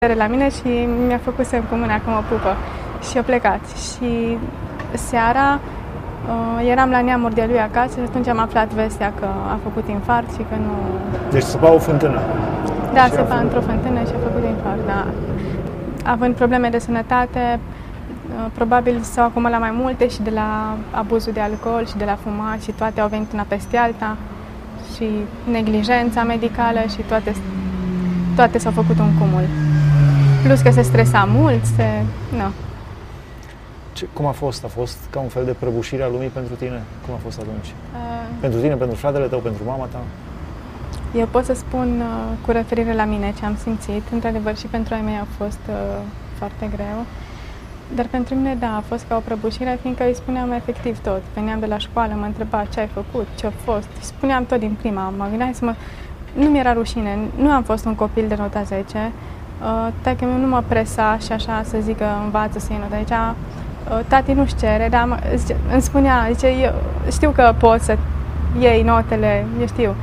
la mine și mi-a făcut semn cu mâna că mă pupă și a plecat. Și seara eram la neamuri de lui acasă și atunci am aflat vestea că a făcut infarct și că nu... Deci săpa o fântână. Da, săpa într-o fântână și a făcut infarct, da. Având probleme de sănătate, probabil s-au acumulat mai multe și de la abuzul de alcool și de la fumat și toate au venit una peste alta și neglijența medicală și toate s-au făcut un cumul. Plus că se stresa mult, nu. Cum a fost? A fost ca un fel de prăbușire a lumii pentru tine? Cum a fost atunci? Pentru tine, pentru fratele tău, pentru mama ta? Eu pot să spun cu referire la mine ce am simțit. Într-adevăr și pentru ai mei a fost foarte greu. Dar pentru mine, da, a fost ca o prăbușire, fiindcă îi spuneam efectiv tot. Veneam de la școală, mă întreba ce ai făcut, ce a fost. Îi spuneam tot din prima. Mă gândeam nu mi-era rușine. Nu am fost un copil de nota 10. Taică-miu nu mă presa și așa să zică învață să iei nota. Zicea, tati nu-și cere, dar îmi spunea, zice, eu știu că poți să iei notele, eu știu.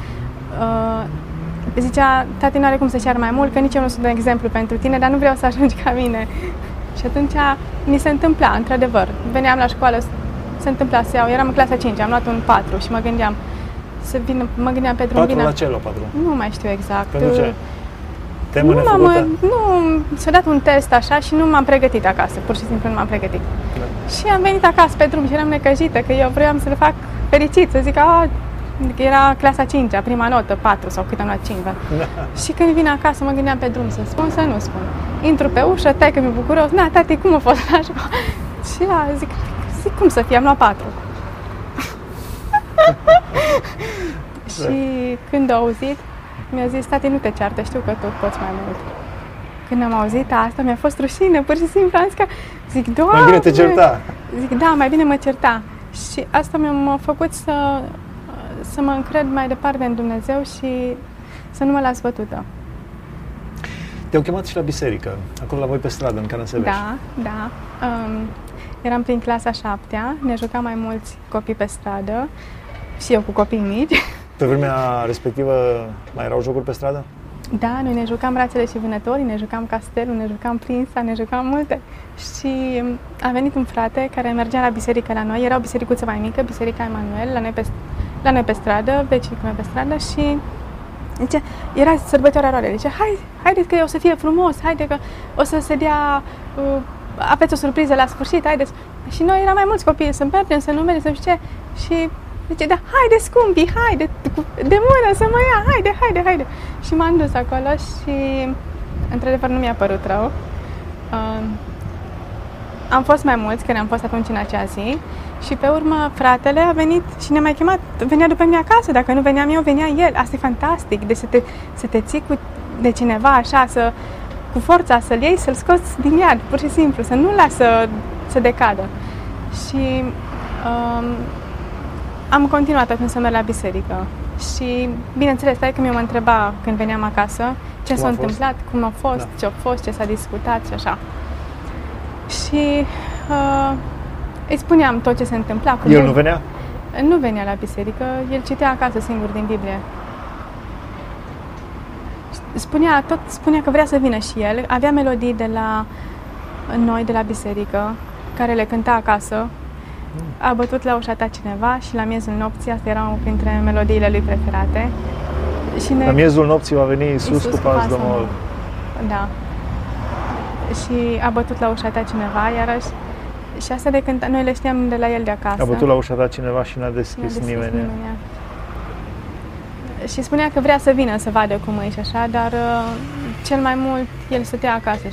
Zicea, tati nu are cum să ceară mai mult, că nici eu nu sunt un exemplu pentru tine, dar nu vreau să ajungi ca mine. Și atunci mi se întâmpla, într-adevăr. Veneam la școală, se întâmpla să iau, eram în clasa 5, am luat un 4 și mă gândeam mă gândeam pe drum. 4 la ce la 4? Nu mai știu exact. Pentru ce? Temă nefăcută? Nu, s-a dat un test așa și nu m-am pregătit acasă, pur și simplu nu m-am pregătit. Da. Și am venit acasă pe drum și eram necăjită, că eu vreau să le fac fericit, să zic că era clasa 5-a, prima notă, 4 sau cât am luat 5. Da. Și când vin acasă mă gândeam pe drum să spun, să nu spun. Intru pe ușă, taică mi-e bucuros, na, tati, cum a fost la școală? Și zic cum să fie, am luat 4. Și când a auzit, mi-a zis, tati, nu te ceartă, știu că tot poți mai mult. Când am auzit asta, mi-a fost rușine, pur și simplu, am zis că, zic, Doamne! Mai bine te certa. Zic, da, mai bine mă certa. Și asta m-a făcut să mă încred mai departe în Dumnezeu și să nu mă las bătută. Te-au chemat și la biserică, acolo la voi pe stradă, în Cărânsebeș. Da. Eram prin clasa 7-a, ne jucam mai mulți copii pe stradă și eu cu copii mici. Pe vremea respectivă mai erau jocuri pe stradă? Da, noi ne jucam Rațele și Vânătorii, ne jucam Castelul, ne jucam Prința, ne jucam multe. Și a venit un frate care mergea la biserică la noi, era o bisericuță mai mică, Biserica Emanuel, la noi pe stradă, vecii cu noi pe stradă și zice, era sărbătoarea Roarei, zice, haideți că o să fie frumos, haide că o să se dea, aveți o surpriză la sfârșit, haideți. Și noi eram mai mulți copii, să mergem, să nu mergem, să nu știu ce, și zice, da, haide scumpii, haide, de mână să mă ia, haide. Și m-am dus acolo și, într-adevăr, nu mi-a părut rău. Am fost mai mulți, că ne-am fost atunci în acea zi și pe urmă fratele a venit și ne-a mai chemat, venea după mine acasă, dacă nu veneam eu, venea el. Asta e fantastic, deci să te ții de cineva așa, cu forța să-l iei, să-l scoți din iad, pur și simplu, să nu-l lasă să decadă. Și am continuat atunci să merg la biserică și, bineînțeles, că mi-o mă întreba când veneam acasă ce s-a întâmplat, cum a fost, ce a fost, ce s-a discutat și așa. Și îi spuneam tot ce se întâmpla. El nu venea? Nu venea la biserică, el citea acasă singur din Biblie. Spunea că vrea să vină și el, avea melodii de la biserică, care le cânta acasă. A bătut la ușa ta cineva și la miezul nopții, asta era printre melodiile lui preferate. Și la miezul nopții va veni Iisus cu pas Domnul. Da. Și a bătut la ușa ta cineva, iarăși. Și asta de când noi le știam de la el de acasă. A bătut la ușa ta cineva și n-a deschis nimeni. Și spunea că vrea să vină să vadă cum e și așa, dar cel mai mult el stătea acasă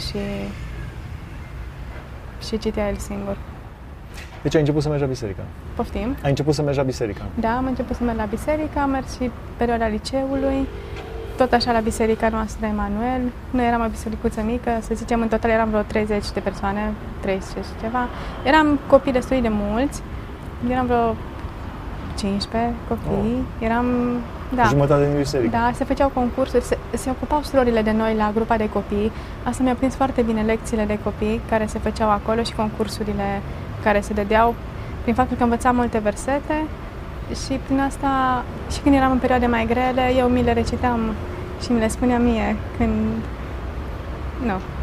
și citea el singur. Deci ai început să mergi la biserică? Poftim? Ai început să mergi la biserică? Da, am început să merg la biserică, am mers și perioada liceului, tot așa la biserica noastră Emanuel. Noi eram o bisericuță mică, să zicem, în total eram vreo 30 de persoane, 30 și ceva. Eram copii destul de mulți, eram vreo 15 copii, eram... Da. Jumătate din biserică. Da, se făceau concursuri, se ocupau surorile de noi la grupa de copii. Asta mi-a prins foarte bine, lecțiile de copii care se făceau acolo și concursurile care se dădeau prin faptul că învățam multe versete și prin asta, și când eram în perioade mai grele, eu mi le recitam și mi le spuneam mie când Nu.